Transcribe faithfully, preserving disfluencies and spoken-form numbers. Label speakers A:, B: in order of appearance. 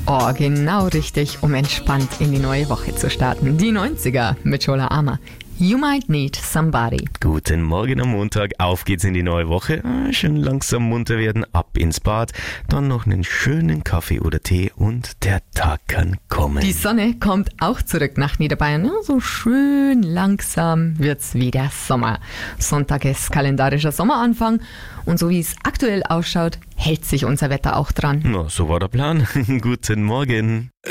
A: Oh, genau richtig, um entspannt in die neue Woche zu starten. Die neunziger mit Schola Ama. You might need somebody.
B: Guten Morgen am Montag, auf geht's in die neue Woche. Ah, schön langsam munter werden, ab ins Bad, dann noch einen schönen Kaffee oder Tee und der Tag kann kommen.
A: Die Sonne kommt auch zurück nach Niederbayern. Ja, so schön langsam wird's wieder Sommer. Sonntag ist kalendarischer Sommeranfang und so wie es aktuell ausschaut, hält sich unser Wetter auch dran.
B: Na, so war der Plan. Guten Morgen.